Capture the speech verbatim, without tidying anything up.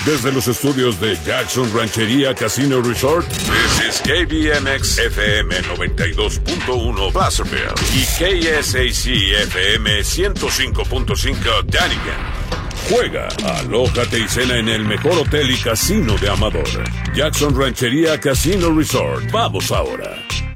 Desde los estudios de Jackson Ranchería Casino Resort, this is K B M X F M noventa y dos punto uno Placerville y K S A C F M ciento cinco punto cinco Dunnigan. Juega, alójate y cena en el mejor hotel y casino de Amador. Jackson Ranchería Casino Resort. Vamos ahora.